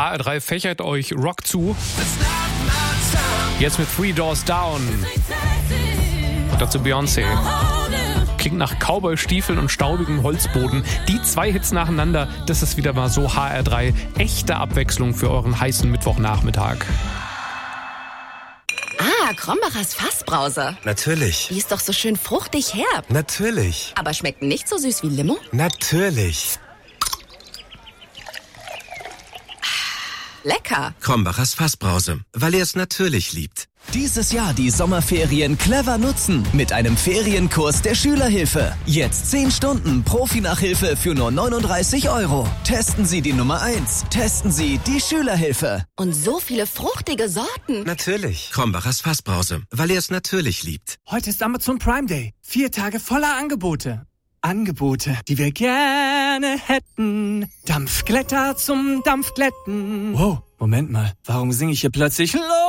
HR3 fächert euch Rock zu. Jetzt mit Three Doors Down. Dazu Beyoncé. Klingt nach Cowboy-Stiefeln und staubigem Holzboden. Die 2 Hits nacheinander, das ist wieder mal so HR3. Echte Abwechslung für euren heißen Mittwochnachmittag. Ah, Krombachers Fassbrause. Natürlich. Die ist doch so schön fruchtig herb. Natürlich. Aber schmeckt nicht so süß wie Limo? Natürlich. Lecker. Krombachers Fassbrause, weil ihr es natürlich liebt. Dieses Jahr die Sommerferien clever nutzen mit einem Ferienkurs der Schülerhilfe. Jetzt 10 Stunden Profi-Nachhilfe für nur 39 €. Testen Sie die Nummer 1. Testen Sie die Schülerhilfe. Und so viele fruchtige Sorten. Natürlich. Krombachers Fassbrause, weil ihr es natürlich liebt. Heute ist Amazon Prime Day. 4 Tage voller Angebote. Angebote, die wir gerne hätten. Dampfglätter zum Dampfglätten. Wow, Moment mal. Warum singe ich hier plötzlich Lola?